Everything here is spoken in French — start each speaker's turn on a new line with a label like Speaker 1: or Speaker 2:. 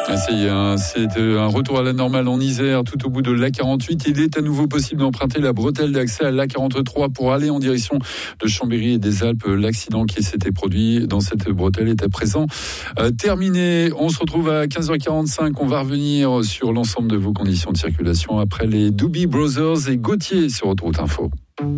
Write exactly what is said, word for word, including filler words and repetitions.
Speaker 1: C'est un, c'est un retour à la normale en Isère, tout au bout de l'A quarante-huit. Il est à nouveau possible d'emprunter la bretelle d'accès à l'A quarante-trois pour aller en direction de Chambéry et des Alpes. L'accident qui s'était produit dans cette bretelle est à présent euh, terminé. On se retrouve à quinze heures quarante-cinq. On va revenir sur l'ensemble de vos conditions de circulation après les Doobie Brothers et Gauthier sur Autoroute Info.